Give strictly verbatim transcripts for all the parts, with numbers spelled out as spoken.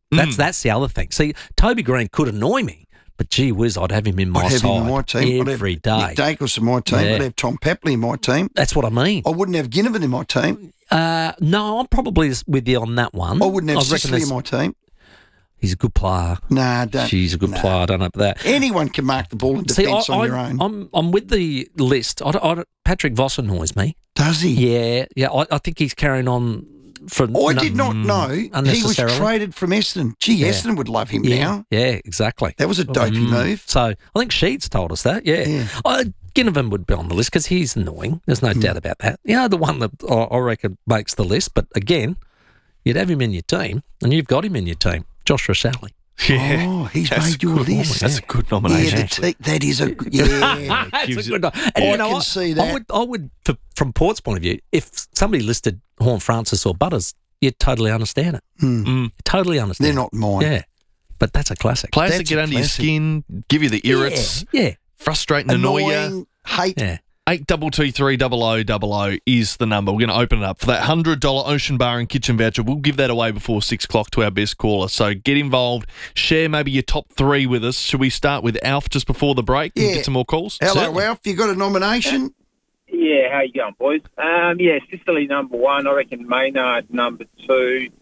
That's Mm. that's the other thing. See, Toby Green could annoy me, but gee whiz, I'd have him in my I'd have side him in my team. every I'd have day. Nick Dacos in my team. Yeah. I'd have Tom Papley in my team. That's what I mean. I wouldn't have Ginnivan in my team. Uh, no, I'm probably with you on that one. I wouldn't have I reckon Sicily in there's- my team. He's a good player. Nah, don't. She's a good nah. player. I don't know about that. Anyone can mark the ball in See, defence I, on I, your own. I'm I'm with the list. I, don't- I, don't- Patrick Voss annoys me. Does he? Yeah, yeah. I, I think he's carrying on for. I no- did not know he was unnecessarily. traded from Essendon. Gee, Yeah. Essendon would love him Yeah, now. yeah, exactly. That was a dopey Mm. move. So I think Sheeds told us that. Yeah, Yeah. Uh, Ginnivan would be on the list because he's annoying. There's no doubt about that. You know, the one that I, I reckon makes the list. But again, you'd have him in your team, and you've got him in your team, Josh Rochelle. Yeah. Oh, he's That's made your good. list. That's a good Yeah, nomination. the actually. te- that is a good- yeah. That's gives a good it- one. And I you know can what? see I that. would, I would, for, from Port's point of view, if somebody listed Horn Francis or Butters, you'd totally understand it. Hmm. Mm. You totally understand. They're not mine. Yeah, but that's a classic. Players that That's get a under your classic. skin, give you the irrits, Yeah, frustrate and annoy you. Annoying, hate. yeah. Eight double two three double o double o is the number. We're going to open it up for that hundred dollar Ocean Bar and Kitchen voucher. We'll give that away before six o'clock to our best caller. So get involved. Share maybe your top three with us. Should we start with Alf just before the break and Yeah. get some more calls? Hello, Certainly. Ralph. You got a nomination? Yeah, how you going, boys? Um, yeah, Sicily number one. I reckon Maynard number two.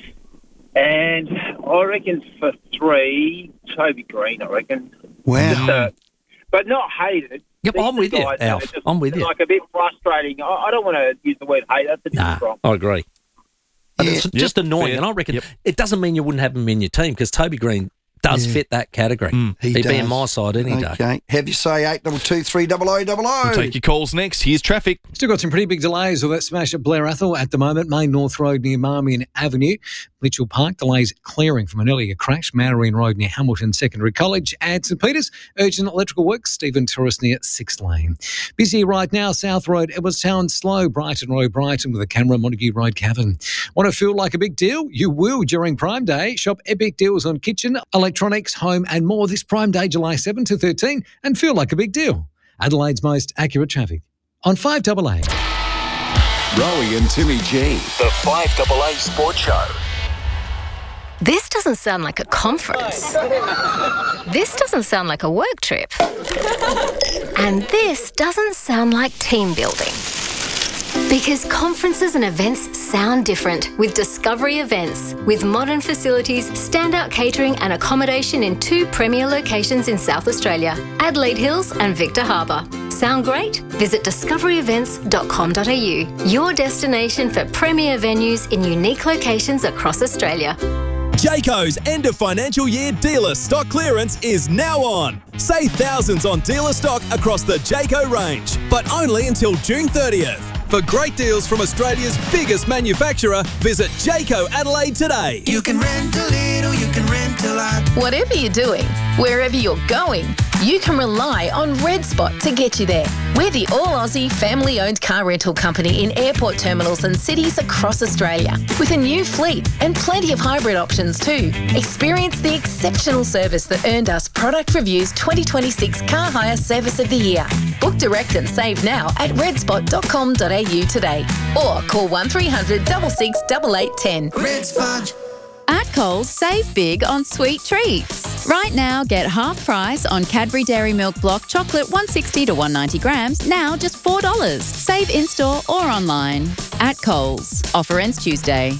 And I reckon for three, Toby Green, I reckon. Wow. Just, uh, but not hated. Yep, These I'm with you, guys that are Alf. just, I'm with you. Like a bit frustrating. I, I don't want to use the word hate. That's a bit Nah, strong. I agree. But Yeah. it's just Yep, annoying, fair. and I reckon Yep. it doesn't mean you wouldn't have him in your team because Toby Green does Yeah. fit that category. Mm. He He'd be in does. my side any day. Okay. Have you say eight double two three double o double o. We'll take your calls next. Here's traffic. Still got some pretty big delays with that smash at Blair Athol at the moment. Main North Road near Marmion Avenue. Mitchell Park delays clearing from an earlier crash. Marine Road near Hamilton Secondary College. And St Peters, urgent electrical works. Stephen Tourist near sixth Lane. Busy right now, South Road, Edwardstown, slow. Brighton Road, Brighton with a camera, Montague Road, Cavan. Want to feel like a big deal? You will during Prime Day. Shop epic deals on kitchen, electronics, home and more this Prime Day, July seventh to thirteenth, and feel like a big deal. Adelaide's most accurate traffic on five A A. Rowie and Timmy G. The five A A Sports Show. This doesn't sound like a conference. This doesn't sound like a work trip. And this doesn't sound like team building. Because conferences and events sound different with Discovery Events. With modern facilities, standout catering and accommodation in two premier locations in South Australia, Adelaide Hills and Victor Harbour. Sound great? Visit discovery events dot com dot a u, your destination for premier venues in unique locations across Australia. Jayco's end of financial year dealer stock clearance is now on. Save thousands on dealer stock across the Jayco range, but only until June thirtieth. For great deals from Australia's biggest manufacturer, visit Jayco Adelaide today. You can rent a little, you can rent a lot. Whatever you're doing, wherever you're going, you can rely on Red Spot to get you there. We're the all-Aussie family-owned car rental company in airport terminals and cities across Australia, with a new fleet and plenty of hybrid options too. Experience the exceptional service that earned us Product Review's twenty twenty-six Car Hire Service of the Year. Book direct and save now at red spot dot com dot a u today, or call one three hundred six six eight eight one zero. Red Sponge. At Coles, save big on sweet treats. Right now, get half price on Cadbury Dairy Milk Block Chocolate one sixty to one ninety grams, now just four dollars. Save in-store or online. At Coles. Offer ends Tuesday.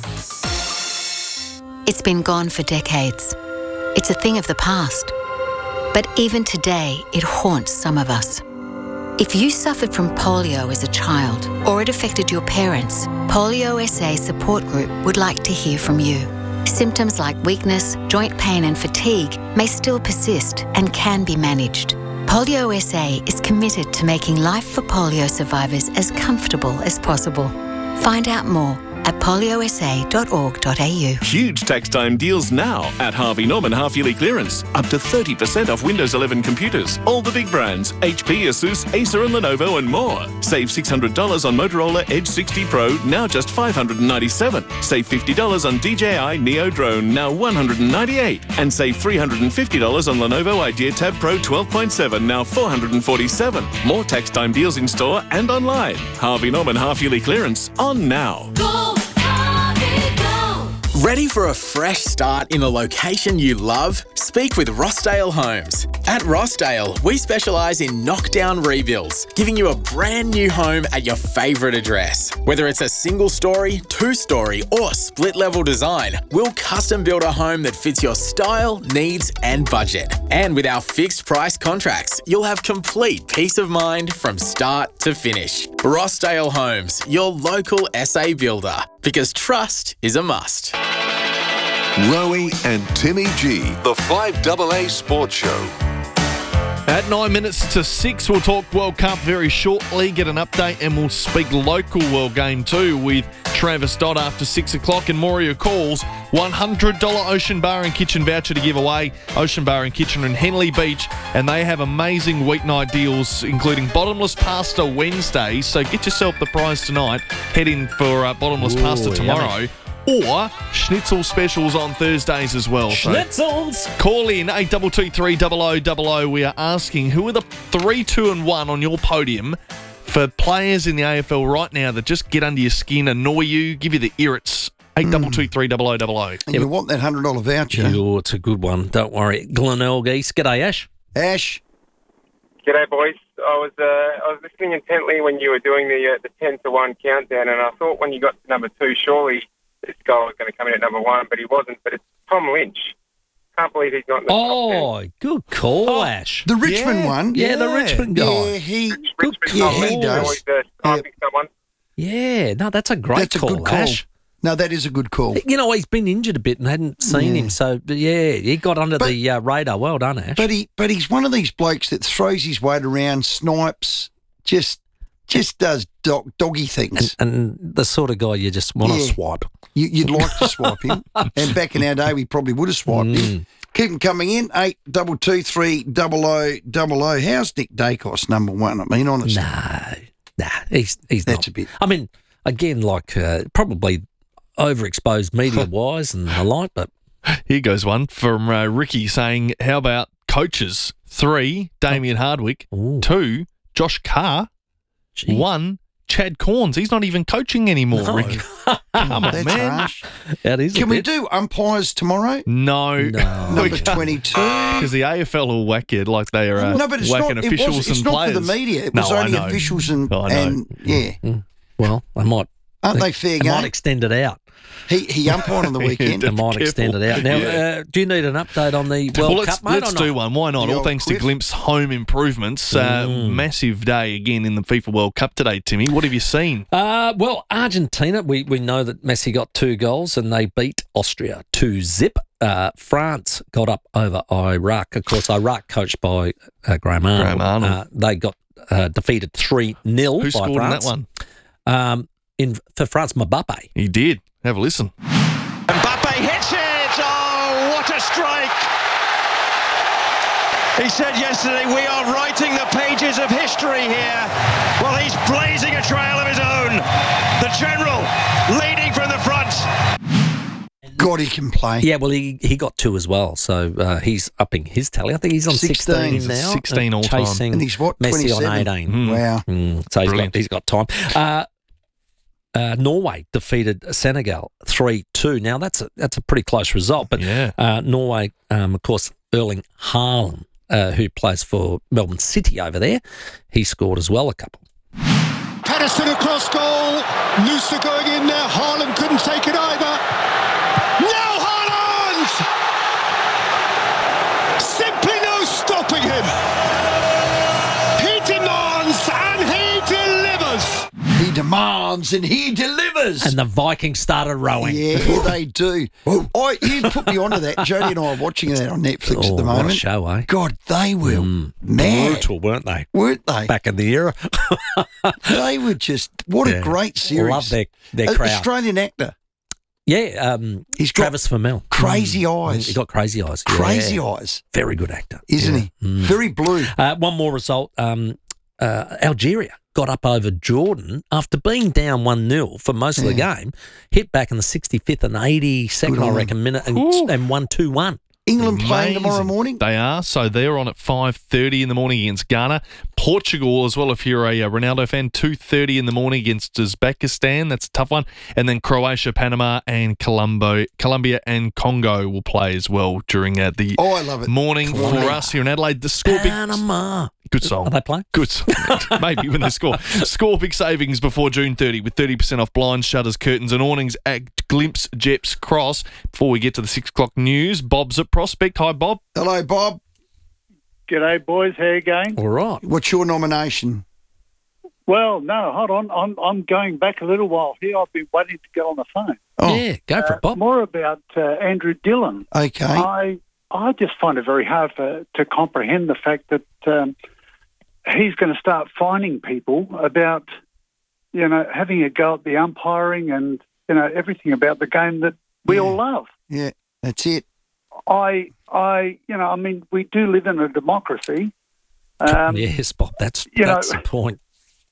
It's been gone for decades. It's a thing of the past. But even today, it haunts some of us. If you suffered from polio as a child or it affected your parents, Polio S A Support Group would like to hear from you. Symptoms like weakness, joint pain and fatigue may still persist and can be managed. Polio S A is committed to making life for polio survivors as comfortable as possible. Find out more at polio s a dot org dot a u. Huge tax time deals now at Harvey Norman half-yearly clearance. Up to thirty percent off Windows eleven computers. All the big brands, H P, Asus, Acer and Lenovo and more. Save six hundred dollars on Motorola Edge sixty Pro, now just five hundred ninety-seven dollars. Save fifty dollars on D J I Neo Drone, now one hundred ninety-eight dollars. And save three hundred fifty dollars on Lenovo Idea Tab Pro twelve point seven, now four hundred forty-seven dollars. More tax time deals in store and online. Harvey Norman half-yearly clearance on now. Ready for a fresh start in a location you love? Speak with Rossdale Homes. At Rossdale, we specialise in knockdown rebuilds, giving you a brand new home at your favourite address. Whether it's a single story, two story or split level design, we'll custom build a home that fits your style, needs and budget. And with our fixed price contracts, you'll have complete peace of mind from start to finish. Rossdale Homes, your local S A builder, because trust is a must. Rowie and Timmy G, the five A A Sports Show. At nine minutes to six, we'll talk World Cup very shortly, get an update, and we'll speak local World Game too with Travis Dodd after six o'clock. And more of your calls. one hundred dollars Ocean Bar and Kitchen voucher to give away. Ocean Bar and Kitchen in Henley Beach, and they have amazing weeknight deals, including bottomless pasta Wednesdays. So get yourself the prize tonight. Head in for uh, bottomless Ooh, pasta tomorrow. Yummy. Or schnitzel specials on Thursdays as well. So Schnitzels! call in eight two two three double oh double oh. We are asking who are the three, two and one on your podium for players in the A F L right now that just get under your skin, annoy you, give you the irrits. eight two two three double oh double oh. And you want that one hundred dollars voucher. Oh, it's a good one. Don't worry. Glenelg East. G'day, Ash. Ash. G'day, boys. I was uh, I was listening intently when you were doing the uh, the ten to one countdown, and I thought when you got to number two, surely this guy was going to come in at number one, but he wasn't. But it's Tom Lynch. Can't believe he's not in the Oh, good call, Oh, Ash. The Richmond yeah. one? Yeah, the Yeah. Richmond guy. Yeah, he, good yeah, call. he does. Always, uh, sniping someone. Yeah, no, that's a great That's a call, good call. Ash. No, that is a good call. You know, he's been injured a bit and hadn't seen Yeah. him, so yeah, he got under But- the uh, radar. Well done, Ash. But he, but he's one of these blokes that throws his weight around, snipes, just, just does dog, doggy things. and, and the sort of guy you just want to Yeah. swipe. You, you'd like to swipe him, and back in our day, we probably would have swiped Mm. him. Keep him coming in, eight double two three double o double o. How's Nick Dacos number one? I mean, honestly, No, nah, he's he's that's not. a bit. I mean, again, like uh, probably overexposed media wise and the like, but Here goes one from uh, Ricky saying, how about coaches? Three, Damien Hardwick. Ooh. Two, Josh Carr. Gee. One, Chad Corns. He's not even coaching anymore, No. Rick. Come on, That's man. harsh. that is. Can a we bit. do umpires tomorrow? No. No. Number twenty-two. Because the A F L will whack you like they are uh, No, but it's whacking not. It officials was, it's and not players. for the media. It No, was I only know. officials and, I know. and yeah. Well, I might. Aren't they fair I might game? extend it out. He he umpired on the weekend. I might Careful. extend it out. Now, Yeah. uh, do you need an update on the World Well, let's, Cup, mate? let's or do not? one. Why not? The All old thanks Cliff. to Glimpse Home Improvements. Uh, Mm. Massive day again in the FIFA World Cup today, Timmy. What have you seen? Uh, well, Argentina, we, we know that Messi got two goals and they beat Austria two zip. Uh, France got up over Iraq. Of course, Iraq coached by uh, Graham Arnold. Graham Arnold. Uh, they got uh, defeated three nil by Who scored France. in that one? Um, in, for France, Mbappe. He did. Have a listen. Mbappe hits it! Oh, what a strike! He said yesterday, we are writing the pages of history here. Well, he's blazing a trail of his own. The general leading from the front. God, he can play. Yeah, well, he, he got two as well, so uh, he's upping his tally. I think he's on sixteen. sixteen now. sixteen uh, all time. chasing And he's what, Messi on twenty-seven? eighteen. Mm. Wow. Mm, so he's Brilliant. got, he's got time. Uh, uh, Norway defeated Senegal three two. Now, that's a, that's a pretty close result, but Yeah. uh, Norway, um, of course, Erling Haaland, uh, who plays for Melbourne City over there, he scored as well a couple. Patterson across goal. Noosa going in there. Haaland couldn't take it either. Now Haaland! Simply no stopping him. He demands and he delivers. He demands and he delivers. And the Vikings started rowing. Yeah, they do. I, you put me onto that. Jodie and I are watching that on Netflix Oh, at the what a moment. show, eh? God, they were Mm. mad, Brutal, weren't they? weren't they? Back in the era. They were just, what a Yeah. great series. Love their, their An crowd. Australian actor. Yeah, um, He's got Travis Vermel. crazy Mm. eyes. He got crazy eyes. Crazy Yeah. eyes, Very good actor. isn't Yeah. he? Mm. Very blue. Uh, one more result. Um, uh, Algeria got up over Jordan after being down one nil for most of the game, hit back in the sixty-fifth and eighty-second, Good on I them. reckon, minute and, Ooh. and won two one. England playing Amazing. tomorrow morning? They are. So they're on at five thirty in the morning against Ghana. Portugal as well, if you're a, a Ronaldo fan, two thirty in the morning against Uzbekistan. That's a tough one. And then Croatia, Panama, and Colombo, Colombia and Congo will play as well during uh, the oh, I love it. morning Colombia. for us here in Adelaide. The score big. Panama. Good song. Are they playing? Good song. Maybe when they score. Score big savings before June thirtieth with thirty percent off blinds, shutters, curtains and awnings at Glimpse Jeps Cross. Before we get to the six o'clock news, Bob's at Prospect. Hi, Bob. Hello, Bob. G'day, boys. How you going? All right. What's your nomination? Well, no, hold on. I'm I'm going back a little while here. I've been waiting to get on the phone. Oh. Yeah, go for Uh, it, Bob. More about uh, Andrew Dillon. Okay. I I just find it very hard for, to comprehend the fact that um, he's going to start fining people about, you know, having a go at the umpiring and, you know, everything about the game that we Yeah. all love. Yeah, that's it. I, I, you know, I mean, we do live in a democracy. Um, yes, Bob, that's, you know- that's the point.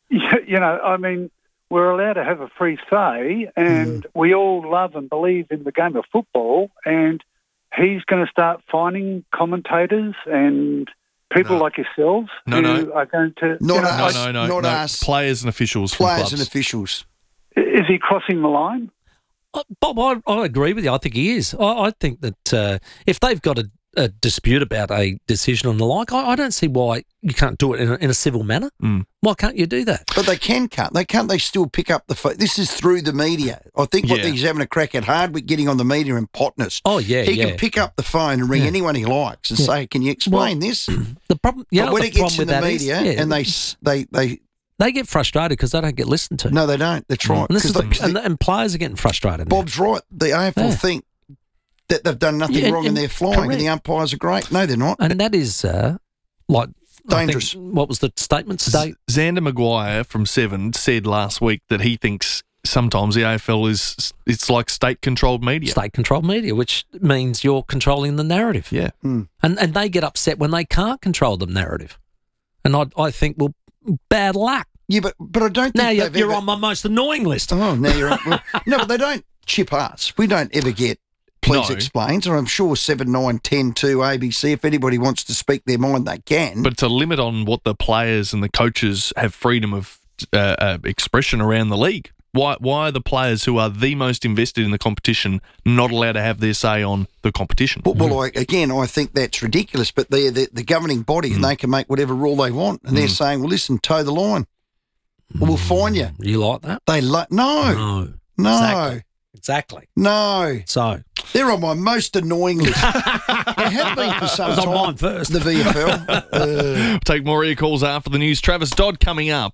You know, I mean, we're allowed to have a free say, and we all love and believe in the game of football, and he's going to start fining commentators and people No. like yourselves No, who no. are going to... Not you know, us. No, no, no. Not no. us. Players and officials from Players clubs. and officials. Is he crossing the line? Uh, Bob, I, I agree with you. I think he is. I, I think that uh, if they've got a, a dispute about a decision and the like, I, I don't see why you can't do it in a, in a civil manner. Mm. Why can't you do that? But they can cut. They can't. They still pick up the. Fo- this is through the media. I think what Yeah. he's having a crack at Hardwick, getting on the media and Potness. Oh, yeah, he yeah. can pick up the phone and ring Yeah. anyone he likes and Yeah. say, "Can you explain Well, this?" The problem, you but know when what it the gets problem in with the that is? media Yeah, and they s- they they they get frustrated because they don't get listened to. no, they don't. That's right. And, this is 'Cause the, they- and, and players are getting frustrated. now. Bob's right. The A F L Yeah. think that they've done nothing Yeah, wrong and and- they're flying correct. and the umpires are great. No, they're not. And that is uh, like I think- Dangerous. what was the statement? State. Xander Maguire from Seven said last week that he thinks sometimes the A F L is it's like state-controlled media. State-controlled media, which means you're controlling the narrative. Yeah. Mm. And and they get upset when they can't control the narrative. And I I think, well, bad luck. Yeah, but but I don't think Now you're, they've you're ever- on my most annoying list. Oh, now you're on. Well, no, but they don't chip us. We don't ever get please No. explains, or I'm sure seven, nine, ten, two, A B C, if anybody wants to speak their mind, they can. But it's a limit on what the players and the coaches have freedom of uh, uh, expression around the league. Why why are the players who are the most invested in the competition not allowed to have their say on the competition? Well, well I, again, I think that's ridiculous, but they're the, the governing body and they can make whatever rule they want. And they're saying, well, listen, toe the line. We'll fine you. You like that? They lo- No. No. No. Exactly. Exactly. No. So They're on my most annoying list. They have been for some It was on time. mine first. The V F L. Uh, Take more of your calls after the news. Travis Dodd coming up.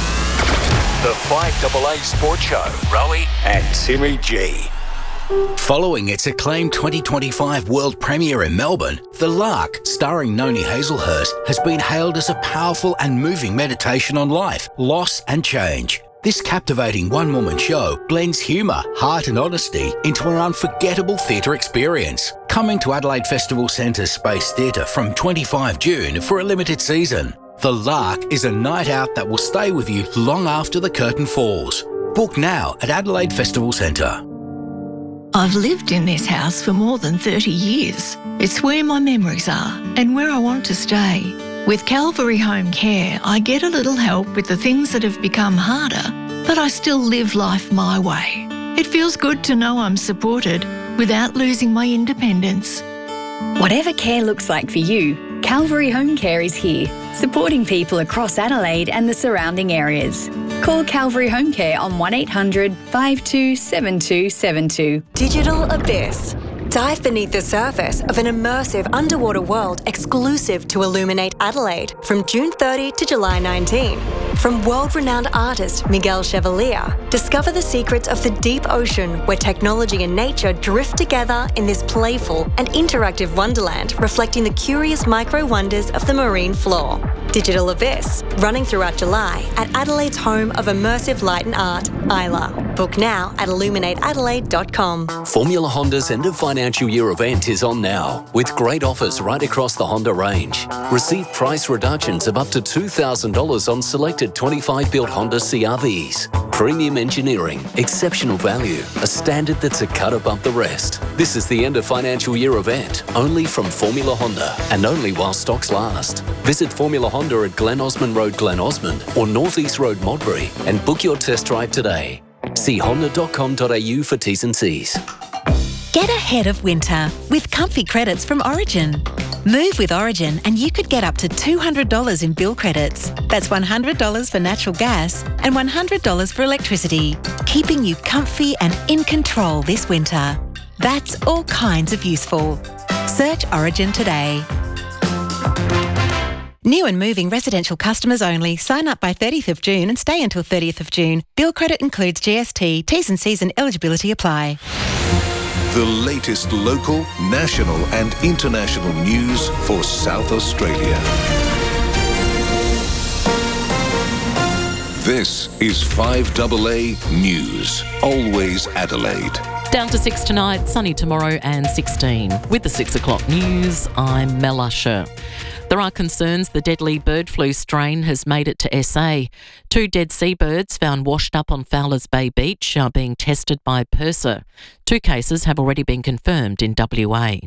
The five A A Sports Show. Rowie and Timmy G. Following its acclaimed twenty twenty-five world premiere in Melbourne, The Lark, starring Noni Hazelhurst, has been hailed as a powerful and moving meditation on life, loss and change. This captivating one-woman show blends humour, heart and honesty into an unforgettable theatre experience. Coming to Adelaide Festival Centre's Space Theatre from twenty-fifth of June for a limited season. The Lark is a night out that will stay with you long after the curtain falls. Book now at Adelaide Festival Centre. I've lived in this house for more than thirty years. It's where my memories are and where I want to stay. With Calvary Home Care, I get a little help with the things that have become harder, but I still live life my way. It feels good to know I'm supported without losing my independence. Whatever care looks like for you, Calvary Home Care is here, supporting people across Adelaide and the surrounding areas. Call Calvary Home Care on one eight hundred, five two seven two seven two. Digital Abyss. Dive beneath the surface of an immersive underwater world exclusive to Illuminate Adelaide from June thirtieth to July nineteenth. From world-renowned artist Miguel Chevalier, discover the secrets of the deep ocean where technology and nature drift together in this playful and interactive wonderland reflecting the curious micro-wonders of the marine floor. Digital Abyss, running throughout July at Adelaide's home of immersive light and art, Isla. Book now at illuminate adelaide dot com. Formula Honda's end of financial year event is on now, with great offers right across the Honda range. Receive price reductions of up to two thousand dollars on selected rated twenty-five built Honda C R Vs. Premium engineering, exceptional value, a standard that's a cut above the rest. This is the end of financial year event, only from Formula Honda, and only while stocks last. Visit Formula Honda at Glen Osmond Road, Glen Osmond, or North East Road, Modbury, and book your test drive today. See honda dot com dot a u for T's and C's. Get ahead of winter with comfy credits from Origin. Move with Origin and you could get up to two hundred dollars in bill credits. That's one hundred dollars for natural gas and one hundred dollars for electricity, keeping you comfy and in control this winter. That's all kinds of useful. Search Origin today. New and moving residential customers only. Sign up by thirtieth of June and stay until thirtieth of June. Bill credit includes G S T. T's and C's and eligibility apply. The latest local, national and international news for South Australia. This is five A A News. Always Adelaide. Down to six tonight, sunny tomorrow and sixteen. With the six o'clock news, I'm Mel Usher. There are concerns the deadly bird flu strain has made it to S A. Two dead seabirds found washed up on Fowlers Bay Beach are being tested by PIRSA. Two cases have already been confirmed in W A.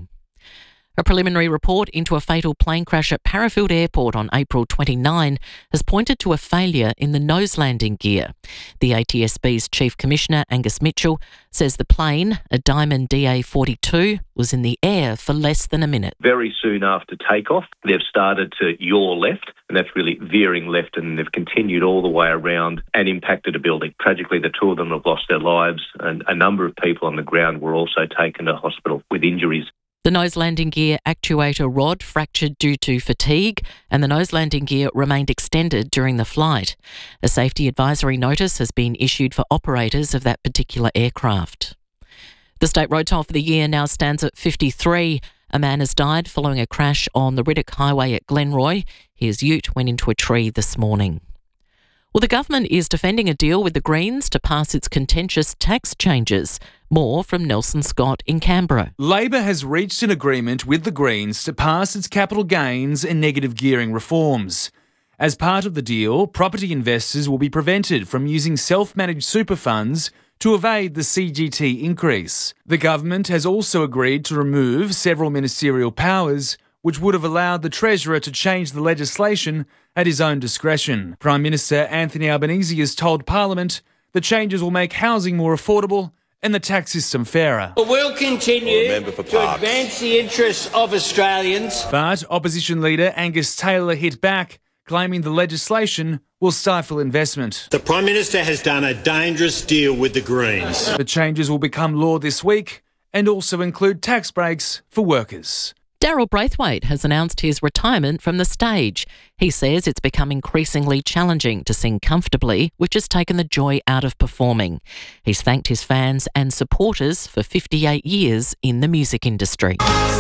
A preliminary report into a fatal plane crash at Parafield Airport on April twenty-ninth has pointed to a failure in the nose landing gear. The A T S B's Chief Commissioner, Angus Mitchell, says the plane, a Diamond D A forty-two, was in the air for less than a minute. Very soon after takeoff, they've started to yaw left, and that's really veering left, and they've continued all the way around and impacted a building. Tragically, the two of them have lost their lives, and a number of people on the ground were also taken to hospital with injuries. The nose landing gear actuator rod fractured due to fatigue, and the nose landing gear remained extended during the flight. A safety advisory notice has been issued for operators of that particular aircraft. The state road toll for the year now stands at fifty-three. A man has died following a crash on the Riddick Highway at Glenroy. His ute went into a tree this morning. Well, the government is defending a deal with the Greens to pass its contentious tax changes. More from Nelson Scott in Canberra. Labor has reached an agreement with the Greens to pass its capital gains and negative gearing reforms. As part of the deal, property investors will be prevented from using self-managed super funds to evade the C G T increase. The government has also agreed to remove several ministerial powers, which would have allowed the Treasurer to change the legislation at his own discretion. Prime Minister Anthony Albanese has told Parliament the changes will make housing more affordable and the tax system fairer. We'll continue to advance the interests of Australians. But opposition leader Angus Taylor hit back, claiming the legislation will stifle investment. The Prime Minister has done a dangerous deal with the Greens. The changes will become law this week and also include tax breaks for workers. Daryl Braithwaite has announced his retirement from the stage. He says it's become increasingly challenging to sing comfortably, which has taken the joy out of performing. He's thanked his fans and supporters for fifty-eight years in the music industry.